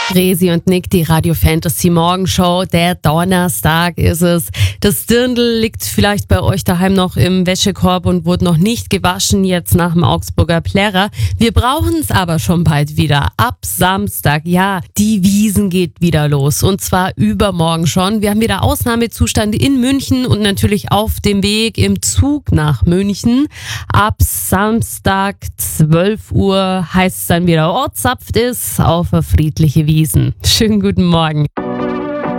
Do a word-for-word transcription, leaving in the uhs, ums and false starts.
Resi und Nick, die Radio Fantasy Morgenshow. Der Donnerstag ist es. Das Dirndl liegt vielleicht bei euch daheim noch im Wäschekorb und wurde noch nicht gewaschen, jetzt nach dem Augsburger Plärrer. Wir brauchen es aber schon bald wieder. Ab Samstag, ja, die Wiesn geht wieder los. Und zwar übermorgen schon. Wir haben wieder Ausnahmezustand in München und natürlich auf dem Weg im Zug nach München. Ab Samstag zwölf Uhr heißt es dann wieder, oh, zapft ist auf eine friedliche Wiesn. Schönen guten Morgen.